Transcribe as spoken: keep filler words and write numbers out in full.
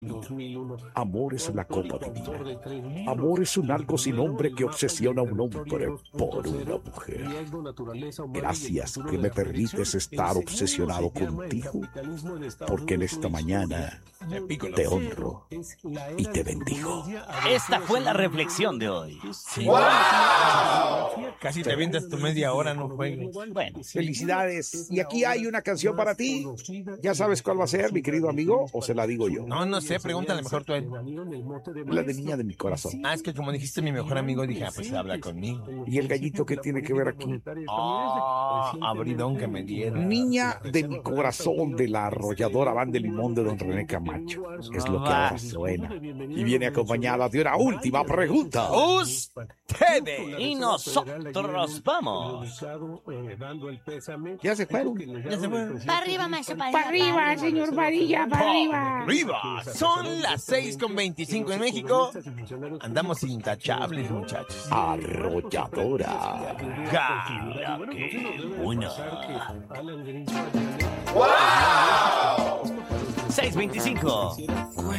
Amor es la copa divina. Amor es un algo sin nombre que obsesiona a un hombre por una mujer. Gracias que me permites estar obsesionado contigo, porque en esta mañana te honro y te bendigo. Esta fue la reflexión de hoy. Sí. ¡Wow! Casi te avientas tu media hora, no juegues. Bueno, felicidades. Y aquí hay una canción para ti. ¿Ya sabes cuál va a ser, mi querido amigo, o se la digo yo? No, no sé, pregúntale mejor tú a él. La de niña de mi corazón. Ah, es que como dijiste mi mejor amigo, dije, ah, pues habla conmigo. ¿Y el gallito qué tiene que ver aquí? Ah, abridón que me dieron. Niña de mi corazón, de la arrolladora Banda de Limón de don René Camacho. Es lo que ahora suena. Y viene acompañada de una última pregunta. Ustedes. Y nosotros vamos. Ya se fueron. Ya se fueron. Para arriba, maestro, para Para arriba, señor Varilla, para arriba. ¡Arriba! Son las seis con veinticinco en México. Andamos intachables, muchachos. Arrolladora. Cara, qué buena. ¡Wow! seis veinticinco.